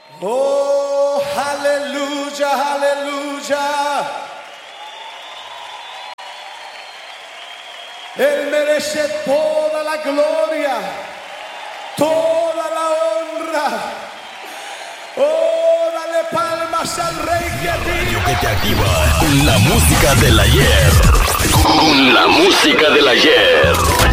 Oh, aleluya, aleluya. Él merece toda la gloria, toda la honra. Oh, dale palmas al Rey que a ti. Radio que te activa con la música del ayer. Con la música del ayer.